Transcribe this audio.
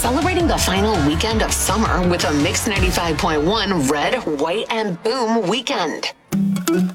celebrating the final weekend of summer with a Mix 95.1 Red, White, and Boom weekend.